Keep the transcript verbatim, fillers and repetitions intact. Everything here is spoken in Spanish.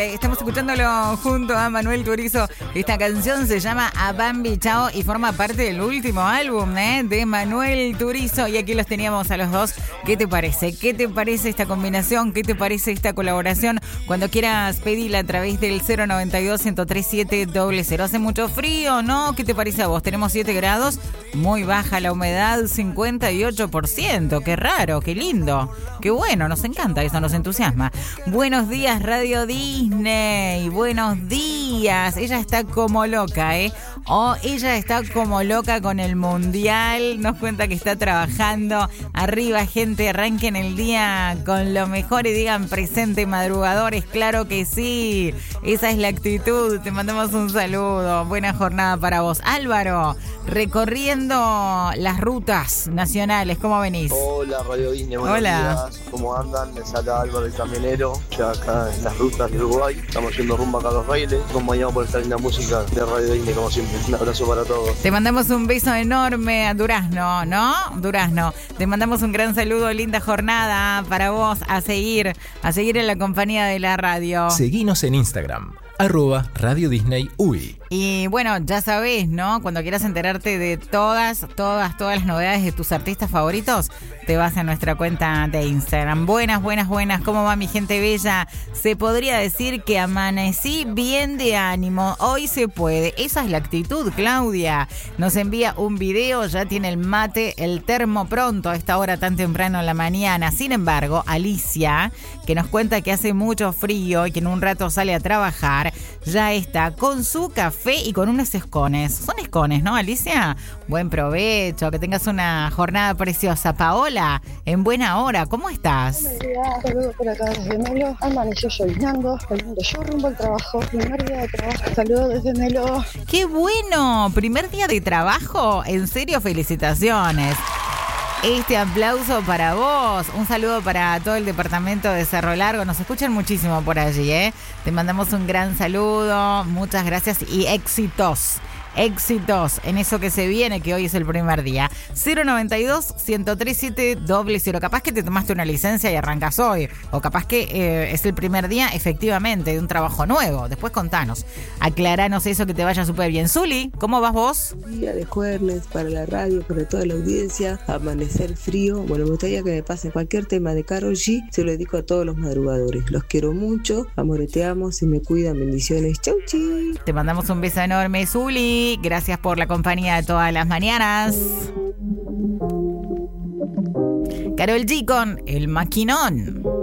Estamos escuchándolo junto a Manuel Turizo. Esta canción se llama A Bambi Chao y forma parte del último álbum ¿eh? de Manuel Turizo. Y aquí los teníamos a los dos. ¿Qué te parece? ¿Qué te parece esta combinación? ¿Qué te parece esta colaboración? Cuando quieras pedirla a través del cero noventa y dos, ciento tres siete, cero cero. Hace mucho frío, ¿no? ¿Qué te parece a vos? Tenemos siete grados, muy baja la humedad, cincuenta y ocho por ciento. Qué raro, qué lindo. Qué bueno, nos encanta, eso nos entusiasma. Buenos días, Radio Disney. Buenos días. Ella está como loca, ¿eh? Oh, ella está como loca con el Mundial. Nos cuenta que está trabajando. Arriba, gente, arranquen el día con lo mejor y digan presente, madrugadores. Claro que sí. Esa es la actitud. Te mandamos un saludo. Buena jornada para vos. Álvaro, recorriendo las rutas nacionales. ¿Cómo venís? Hola, Radio Disney. Buenos Hola. días. ¿Cómo andan? Me saca Álvaro el camionero. Ya acá en las rutas de Uruguay. Estamos yendo rumbo a Carlos Reyes. Acompañado por esta linda música de Radio Disney, como siempre. Un abrazo para todos. Te mandamos un beso enorme a Durazno, ¿no? Durazno. Te mandamos un gran saludo, linda jornada para vos. A seguir, a seguir en la compañía de la radio. Seguinos en Instagram, arroba Radio Disney U I. Y bueno, ya sabés, ¿no? Cuando quieras enterarte de todas, todas, todas las novedades de tus artistas favoritos, te vas a nuestra cuenta de Instagram. Buenas, buenas, buenas. ¿Cómo va mi gente bella? Se podría decir que amanecí bien de ánimo. Hoy se puede. Esa es la actitud, Claudia. Nos envía un video, ya tiene el mate, el termo pronto a esta hora tan temprano en la mañana. Sin embargo, Alicia, que nos cuenta que hace mucho frío y que en un rato sale a trabajar, ya está con su café y con unos escones. Son escones, ¿no, Alicia? Buen provecho, que tengas una jornada preciosa. Paola, en buena hora, ¿cómo estás? Buenos días, saludos por acá desde Melo. Amaneció llovinando, saliendo yo rumbo al trabajo. Primer día de trabajo, saludos desde Melo. ¡Qué bueno! Primer día de trabajo, en serio, felicitaciones. Este aplauso para vos. Un saludo para todo el departamento de Cerro Largo. Nos escuchan muchísimo por allí, ¿eh? Te mandamos un gran saludo. Muchas gracias y éxitos. Éxitos en eso que se viene, que hoy es el primer día. cero noventa y dos, ciento tres siete, cero cero. Capaz que te tomaste una licencia y arrancas hoy. O capaz que eh, es el primer día, efectivamente, de un trabajo nuevo. Después contanos. Aclaranos eso, que te vaya súper bien. Zuli, ¿cómo vas vos? Día de jueves para la radio, para toda la audiencia. Amanecer frío. Bueno, me gustaría que me pase cualquier tema de Karol G. Se lo dedico a todos los madrugadores. Los quiero mucho. Amoreteamos y me cuidan. Bendiciones. Chau, chi. Te mandamos un beso enorme, Zuli. Gracias por la compañía de todas las mañanas. Karol G con El Maquinón.